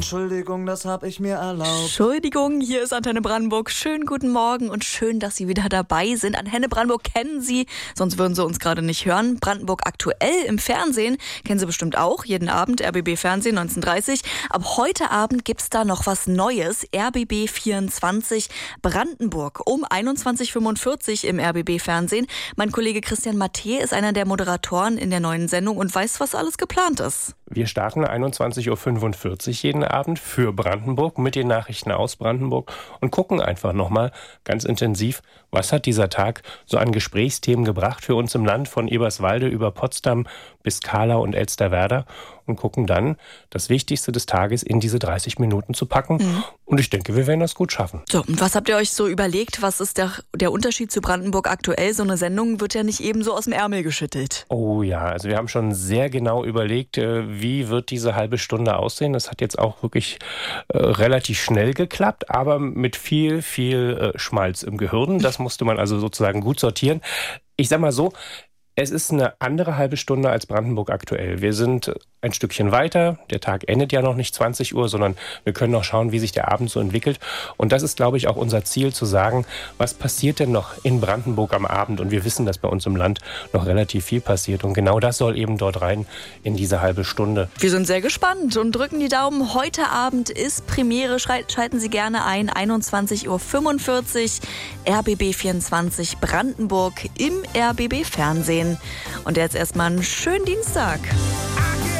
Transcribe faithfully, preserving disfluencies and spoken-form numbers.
Entschuldigung, das hab ich mir erlaubt. Entschuldigung, hier ist Antenne Brandenburg. Schönen guten Morgen und schön, dass Sie wieder dabei sind. Antenne Brandenburg kennen Sie, sonst würden Sie uns gerade nicht hören. Brandenburg aktuell im Fernsehen kennen Sie bestimmt auch. Jeden Abend R B B Fernsehen neunzehn Uhr dreißig. Ab heute Abend gibt's da noch was Neues. R B B vierundzwanzig Brandenburg um einundzwanzig Uhr fünfundvierzig im R B B Fernsehen. Mein Kollege Christian Matthä ist einer der Moderatoren in der neuen Sendung und weiß, was alles geplant ist. Wir starten einundzwanzig Uhr fünfundvierzig jeden Abend für Brandenburg mit den Nachrichten aus Brandenburg und gucken einfach nochmal ganz intensiv, was hat dieser Tag so an Gesprächsthemen gebracht für uns im Land von Eberswalde über Potsdam bis Kahla und Elsterwerda und gucken dann, das Wichtigste des Tages in diese dreißig Minuten zu packen. Mhm. Und ich denke, wir werden das gut schaffen. So, und was habt ihr euch so überlegt? Was ist der, der Unterschied zu Brandenburg aktuell? So eine Sendung wird ja nicht eben so aus dem Ärmel geschüttelt. Oh ja, also wir haben schon sehr genau überlegt, wie wird diese halbe Stunde aussehen. Das hat jetzt auch wirklich äh, relativ schnell geklappt, aber mit viel, viel äh, Schmalz im Gehirn. Das musste man also sozusagen gut sortieren. Ich sag mal so, es ist eine andere halbe Stunde als Brandenburg aktuell. Wir sind ein Stückchen weiter. Der Tag endet ja noch nicht zwanzig Uhr, sondern wir können noch schauen, wie sich der Abend so entwickelt. Und das ist, glaube ich, auch unser Ziel, zu sagen, was passiert denn noch in Brandenburg am Abend? Und wir wissen, dass bei uns im Land noch relativ viel passiert. Und genau das soll eben dort rein in diese halbe Stunde. Wir sind sehr gespannt und drücken die Daumen. Heute Abend ist Premiere. Schalten Sie gerne ein. einundzwanzig Uhr fünfundvierzig R B B vierundzwanzig Brandenburg im R B B Fernsehen. Und jetzt erstmal einen schönen Dienstag.